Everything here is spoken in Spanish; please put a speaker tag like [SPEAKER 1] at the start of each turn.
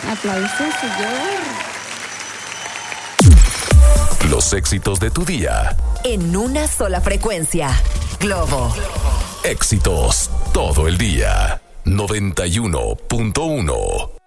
[SPEAKER 1] Aplausos, señor.
[SPEAKER 2] Los éxitos de tu día.
[SPEAKER 3] En una sola frecuencia. Globo.
[SPEAKER 2] Éxitos todo el día. 91.1